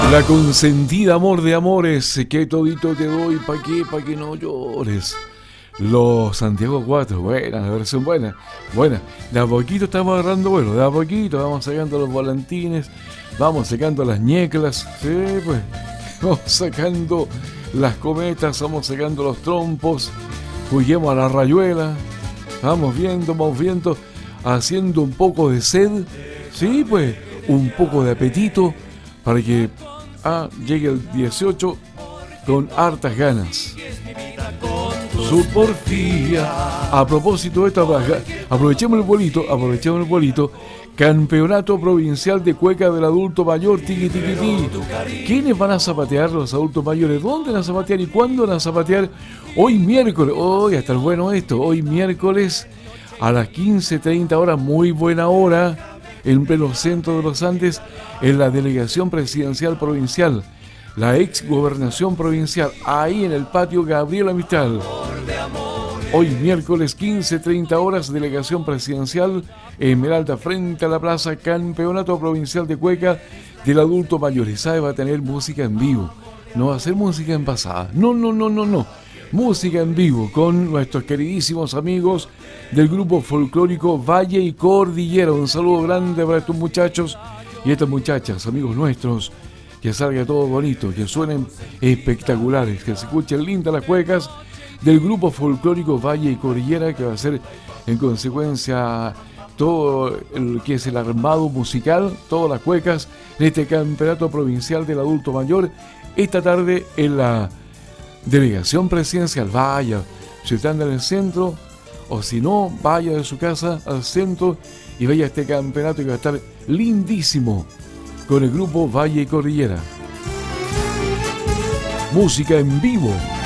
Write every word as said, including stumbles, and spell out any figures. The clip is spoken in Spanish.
La consentida, amor de amores, que todito te doy, pa' qué, pa' que no llores. Los Santiago cuatro, buena, la versión buena, buena. De a poquito estamos agarrando vuelo, de a poquito vamos sacando los volantines, vamos sacando las ñeclas, sí, pues, vamos sacando las cometas, vamos sacando los trompos, juguemos a la rayuela, vamos viendo, vamos viendo, haciendo un poco de sed, sí, pues, un poco de apetito, para que ah, llegue el dieciocho con hartas ganas. Su porfía. A propósito de esta baja, aprovechemos el bolito, aprovechemos el bolito. Campeonato Provincial de Cueca del Adulto Mayor, tiqui tiqui tiqui. ¿Quiénes van a zapatear los adultos mayores? ¿Dónde van a zapatear y cuándo van a zapatear? Hoy miércoles, hoy hasta el bueno esto, hoy miércoles a las quince treinta horas, muy buena hora, en pleno centro de los Andes, en la Delegación Presidencial Provincial, la ex Gobernación Provincial, ahí en el patio Gabriela Mistral. Hoy miércoles quince treinta horas, Delegación Presidencial Esmeralda frente a la plaza, Campeonato Provincial de Cueca del Adulto Mayor. Y sabe, va a tener música en vivo, no va a ser música en pasada, no, no, no, no, no. Música en vivo con nuestros queridísimos amigos del grupo folclórico Valle y Cordillera. Un saludo grande para estos muchachos y estas muchachas, amigos nuestros. Que salga todo bonito, que suenen espectaculares, que se escuchen lindas las cuecas del grupo folclórico Valle y Cordillera, que va a ser en consecuencia todo lo que es el armado musical, todas las cuecas de este Campeonato Provincial del Adulto Mayor, esta tarde en la Delegación Presidencial. Vaya, si están en el centro, o si no, vaya de su casa al centro y vaya a este campeonato que va a estar lindísimo con el grupo Valle y Cordillera. Música en vivo.